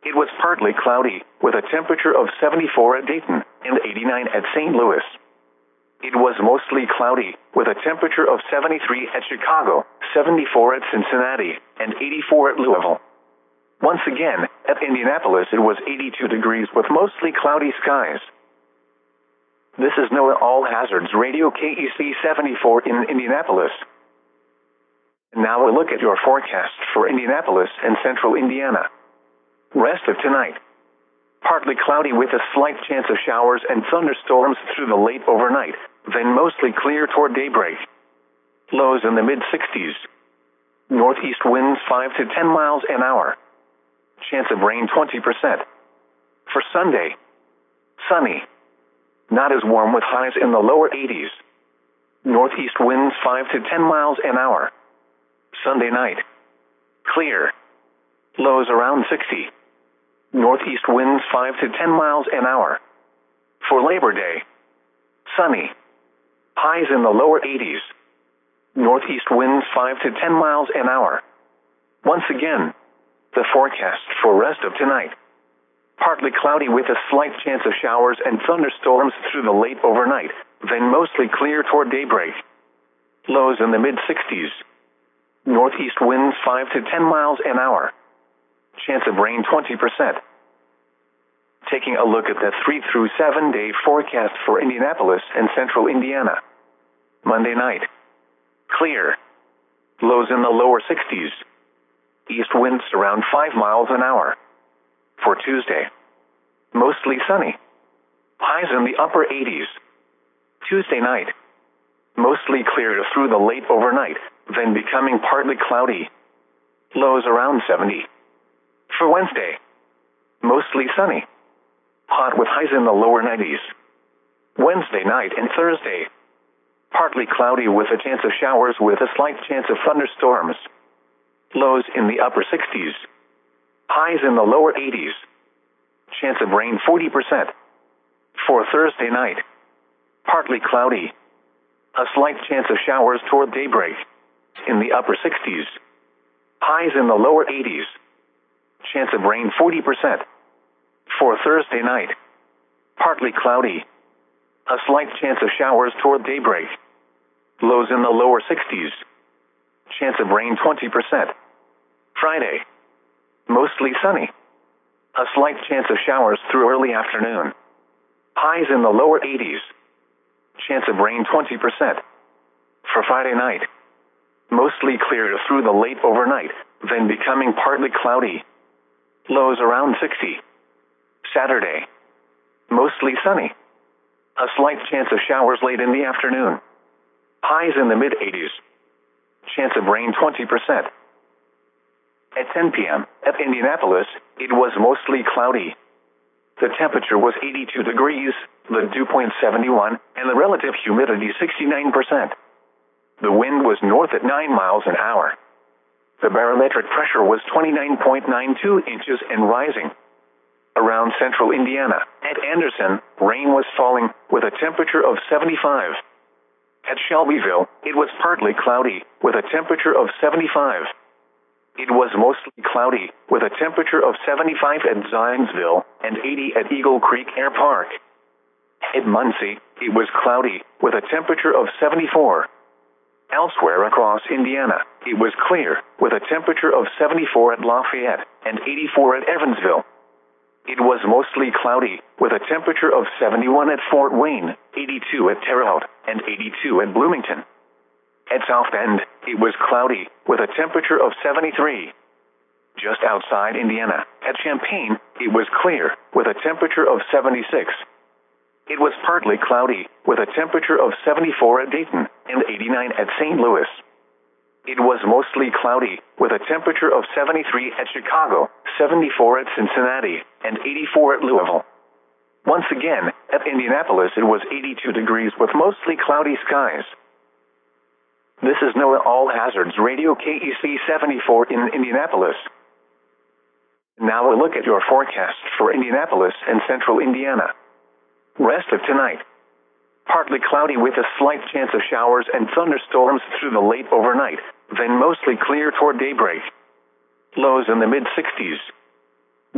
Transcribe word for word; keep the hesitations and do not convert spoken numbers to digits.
It was partly cloudy, with a temperature of seventy-four at Dayton and eighty-nine at Saint Louis. It was mostly cloudy, with a temperature of seventy-three at Chicago, seventy-four at Cincinnati, and eighty-four at Louisville. Once again, at Indianapolis it was eighty-two degrees with mostly cloudy skies. This is NOAA All Hazards Radio K E C seventy-four in Indianapolis. Now a look at your forecast for Indianapolis and central Indiana. Rest of tonight. Partly cloudy with a slight chance of showers and thunderstorms through the late overnight, then mostly clear toward daybreak. Lows in the mid-sixties. Northeast winds five to ten miles an hour. Chance of rain twenty percent. For Sunday, sunny. Not as warm with highs in the lower eighties. Northeast winds five to ten miles an hour. Sunday night, clear. Lows around sixty. Northeast winds five to ten miles an hour. For Labor Day, sunny. Highs in the lower eighties. Northeast winds five to ten miles an hour. Once again, the forecast for rest of tonight. Partly cloudy with a slight chance of showers and thunderstorms through the late overnight, then mostly clear toward daybreak. Lows in the mid-sixties. Northeast winds five to ten miles an hour. Chance of rain twenty percent. Taking a look at the three through seven day forecast for Indianapolis and central Indiana. Monday night, clear. Lows in the lower sixties. East winds around five miles an hour. For Tuesday, mostly sunny. Highs in the upper eighties. Tuesday night, mostly clear through the late overnight, then becoming partly cloudy. Lows around seventy. For Wednesday, mostly sunny. Hot with highs in the lower nineties. Wednesday night and Thursday, partly cloudy with a chance of showers with a slight chance of thunderstorms. Lows in the upper sixties. Highs in the lower eighties. Chance of rain forty percent. For Thursday night, partly cloudy. A slight chance of showers toward daybreak. In the upper sixties. Highs in the lower eighties. Chance of rain forty percent. For Thursday night, partly cloudy. A slight chance of showers toward daybreak. Lows in the lower sixties. Chance of rain twenty percent. Friday, mostly sunny. A slight chance of showers through early afternoon. Highs in the lower eighties. Chance of rain twenty percent. For Friday night, mostly clear through the late overnight, then becoming partly cloudy. Lows around sixty. Saturday, mostly sunny. A slight chance of showers late in the afternoon. Highs in the mid-eighties. Chance of rain twenty percent. At ten p.m. at Indianapolis, it was mostly cloudy. The temperature was eighty-two degrees, the dew point seventy-one, and the relative humidity sixty-nine percent. The wind was north at nine miles an hour. The barometric pressure was twenty-nine point nine two inches and rising. Around central Indiana, at Anderson, rain was falling, with a temperature of seventy-five. At Shelbyville, it was partly cloudy, with a temperature of seventy-five. It was mostly cloudy, with a temperature of seventy-five at Zionsville and eighty at Eagle Creek Air Park. At Muncie, it was cloudy, with a temperature of seventy-four. Elsewhere across Indiana, it was clear, with a temperature of seventy-four at Lafayette and eighty-four at Evansville. It was mostly cloudy, with a temperature of seventy-one at Fort Wayne, eighty-two at Terre Haute, and eighty-two at Bloomington. At South Bend, it was cloudy, with a temperature of seventy-three. Just outside Indiana, at Champaign, it was clear, with a temperature of seventy-six. It was partly cloudy, with a temperature of seventy-four at Dayton and eighty-nine at Saint Louis. It was mostly cloudy, with a temperature of seventy-three at Chicago, seventy-four at Cincinnati, and eighty-four at Louisville. Once again, at Indianapolis it was eighty-two degrees with mostly cloudy skies. This is NOAA All Hazards Radio K E C seventy-four in Indianapolis. Now a look at your forecast for Indianapolis and central Indiana. Rest of tonight. Partly cloudy with a slight chance of showers and thunderstorms through the late overnight, then mostly clear toward daybreak. Lows in the mid-sixties.